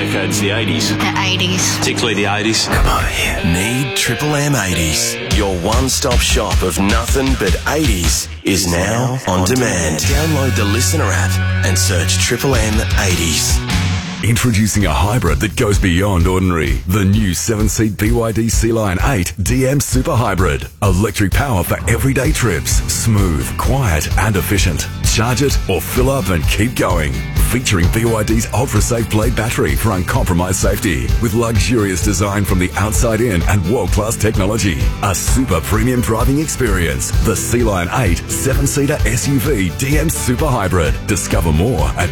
decades? The 80s? The 80s. Particularly the 80s? Come over here. Need Triple M 80s. Your one-stop shop of nothing but 80s is now on demand. Download the Listener app and search Triple M 80s. Introducing a hybrid that goes beyond ordinary. The new 7-seat BYD Sea-Line 8 DM Super Hybrid. Electric power for everyday trips. Smooth, quiet and efficient. Charge it or fill up and keep going. Featuring BYD's ultra-safe Blade battery for uncompromised safety. With luxurious design from the outside in and world-class technology. A super premium driving experience. The Sea-Line 8 7-seater SUV DM Super Hybrid. Discover more at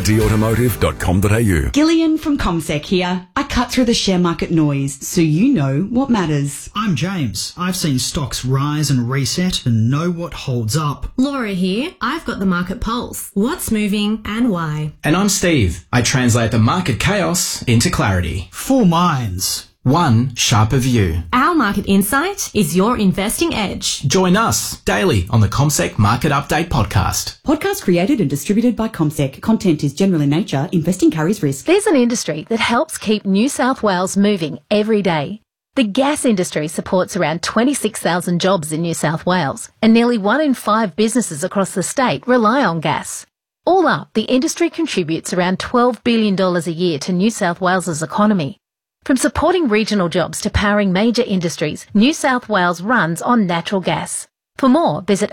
bydautomotive.com.au. Gillian from CommSec here. I cut through the share market noise so you know what matters. I'm James. I've seen stocks rise and reset and know what holds up. Laura here. I've got the market pulse. What's moving and why? And I'm Steve. I translate the market chaos into clarity. 4 minds. One sharper view. Our market insight is your investing edge. Join us daily on the CommSec Market Update podcast. Podcast created and distributed by CommSec. Content is general in nature. Investing carries risk. There's an industry that helps keep New South Wales moving every day. The gas industry supports around 26,000 jobs in New South Wales, and nearly 1 in 5 businesses across the state rely on gas. All up, the industry contributes around $12 billion a year to New South Wales's economy. From supporting regional jobs to powering major industries, New South Wales runs on natural gas. For more, visit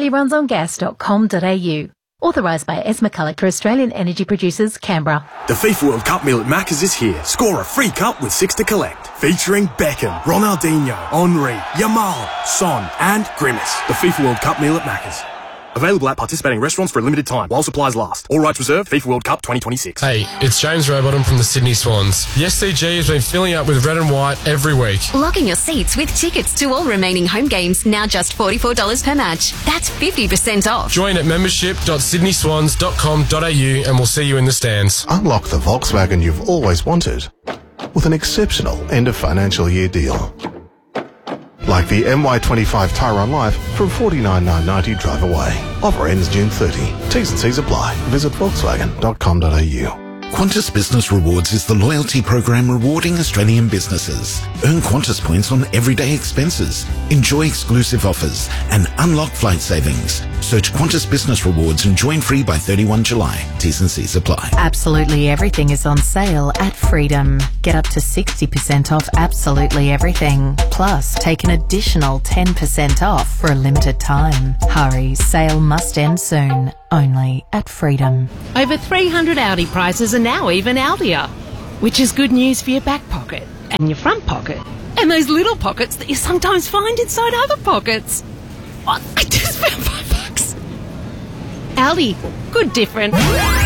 australiarunsongas.com.au. Authorised by Esma Collector, Australian Energy Producers, Canberra. The FIFA World Cup meal at Macca's is here. Score a free cup with 6 to collect. Featuring Beckham, Ronaldinho, Henry, Yamal, Son and Grimace. The FIFA World Cup meal at Macca's. Available at participating restaurants for a limited time while supplies last. All rights reserved. FIFA World Cup 2026. Hey, it's James Rowbottom from the Sydney Swans. The SCG has been filling up with red and white every week. Lock in your seats with tickets to all remaining home games, now just $44 per match. That's 50% off. Join at membership.sydneyswans.com.au and we'll see you in the stands. Unlock the Volkswagen you've always wanted with an exceptional end of financial year deal. Like the MY25 Tyron Life from $49,990 drive away. Offer ends June 30. T's and C's apply. Visit volkswagen.com.au. Qantas Business Rewards is the loyalty program rewarding Australian businesses. Earn Qantas points on everyday expenses, enjoy exclusive offers, and unlock flight savings. Search Qantas Business Rewards and join free by 31 July. T's and C's apply. Absolutely everything is on sale at Freedom. Get up to 60% off absolutely everything. Plus, take an additional 10% off for a limited time. Hurry, sale must end soon. Only at Freedom. Over 300 Audi prices are now even Audier, which is good news for your back pocket and your front pocket and those little pockets that you sometimes find inside other pockets. Oh, I just found $5. Audi, good different.